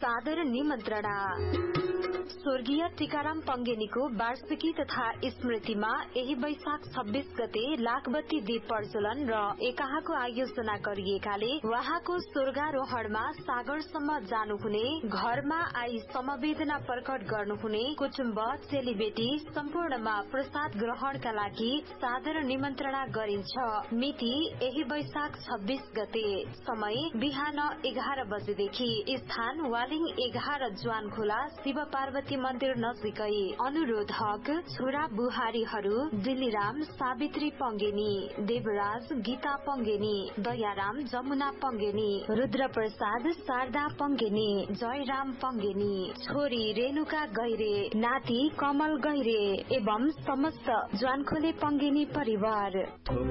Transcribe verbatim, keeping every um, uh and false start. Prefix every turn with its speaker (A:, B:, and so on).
A: सादर निमन्त्रणा। स्वर्गीय टीकाराम पंगेनीको वार्षिकी तथा स्मृतिमा यही वैशाख छब्बीस गते लाखबत्ती दीप प्रज्वलन र एकाहाको आयोजना गरिएकाले वहाँको स्वर्गारोहणमा सागरसम्म जानुहुने, घरमा आई समवेदना प्रकट गर्नुहुने कुटुम्ब चेलीबेटी सम्पूर्णमा प्रसाद ग्रहणका लागि सादर निमन्त्रणा गरिन्छ। मिति यही वैशाख छब्बीस गते। समय बिहान एघार बजेदेखि। स्थान वालिङ एघार ज्वान खोला शिव पार्वती मन्दिर नजिकै। अनुरोधक छोरा बुहारीहरू दिल्लीराम सावित्री पंगेनी, देवराज गीता पंगेनी, दयाराम जमुना पंगेनी, रुद्रप्रसाद शारदा पंगेनी, जयराम पंगेनी, छोरी रेणुका गैरे, नाति कमल गैरे एवं समस्त ज्वानखोले पंगेनी परिवार।